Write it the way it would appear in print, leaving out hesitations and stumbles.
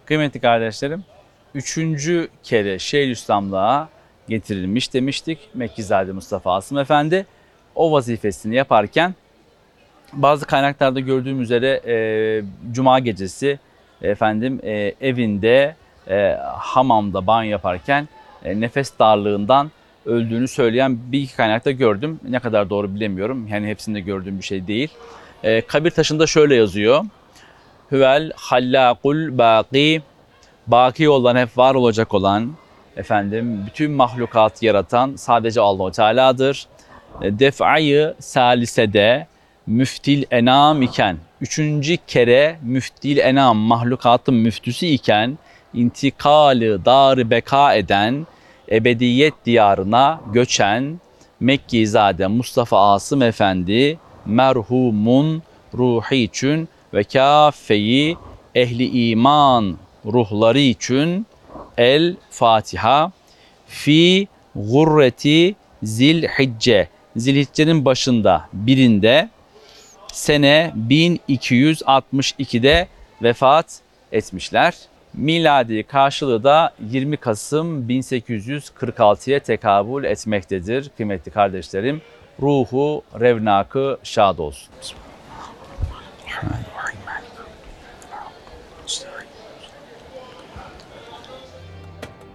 Kıymetli kardeşlerim, üçüncü kere Şeyhülislamlığa getirilmiş demiştik Mekkizade Mustafa Asım Efendi. O vazifesini yaparken bazı kaynaklarda gördüğüm üzere Cuma gecesi evinde hamamda banyo yaparken nefes darlığından öldüğünü söyleyen bir iki kaynakta gördüm. Ne kadar doğru bilemiyorum. Yani hepsinde gördüğüm bir şey değil. Kabir taşında şöyle yazıyor. Hüvel hallakul baki, baki olan, hep var olacak olan, bütün mahlukatı yaratan sadece Allah-u Teala'dır. Def'ayı salisede müftil enam iken, üçüncü kere müftil enam, mahlukatın müftüsü iken, intikalı dar beka eden, ebediyet diyarına göçen Mekkizade Mustafa Asım Efendi merhumun ruhu için ve kâfeyi ehli iman ruhları için El Fatiha fi gurreti Zilhicce, Zilhicce'nin başında birinde sene 1262'de vefat etmişler. Miladi karşılığı da 20 Kasım 1846'ya tekabül etmektedir kıymetli kardeşlerim. Ruhu revnakı şad olsun.